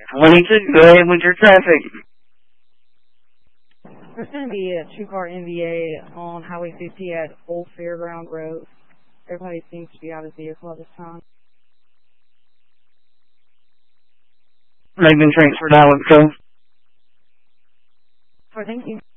22, go ahead with your traffic. There's going to be a two-car NVA on Highway 50 at Old Fairground Road. Everybody seems to be out of vehicle at this time. They've been transferred out, so. Thank you.